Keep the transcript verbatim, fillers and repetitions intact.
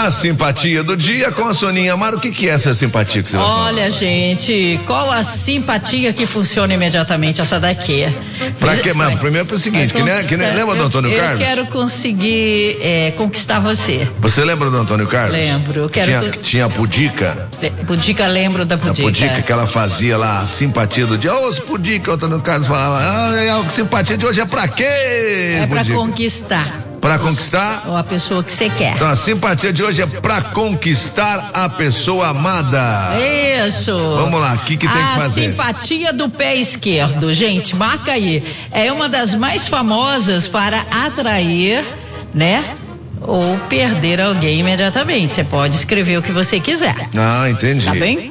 A simpatia do dia com a Soninha Amaro. O que que é essa simpatia que você vai falar? Olha, gente, qual a simpatia que funciona imediatamente? Essa daqui. Pra quê? Mas primeiro pro seguinte, que nem, que nem, lembra do Antônio eu, Carlos? Eu quero conseguir é, conquistar você. Você lembra do Antônio Carlos? Lembro. Eu quero tinha, que... tinha a Pudica. Pudica, lembro da Pudica. A Pudica que ela fazia lá, a simpatia do dia. Ô, oh, Pudica, o Antônio Carlos falava, ah, a simpatia de hoje é pra quê? É pra Pudica? Conquistar. Pra conquistar? Ou a pessoa que você quer. Então a simpatia de hoje é pra conquistar a pessoa amada. Isso. Vamos lá, o que que tem a que fazer? A simpatia do pé esquerdo, gente, marca aí. É uma das mais famosas para atrair, né? Ou perder alguém imediatamente. Você pode escrever o que você quiser. Ah, entendi. Tá bem?